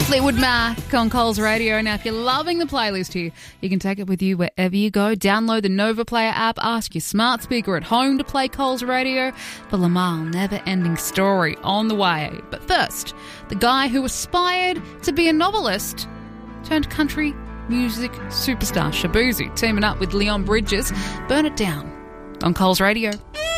Fleetwood Mac on Coles Radio. Now, if you're loving the playlist here, you can take it with you wherever you go. Download the Nova Player app, ask your smart speaker at home to play Coles Radio. The Lamar never-ending story on the way. But first, the guy who aspired to be a novelist turned country music superstar Shaboozey, teaming up with Leon Bridges. Burn It Down on Coles Radio.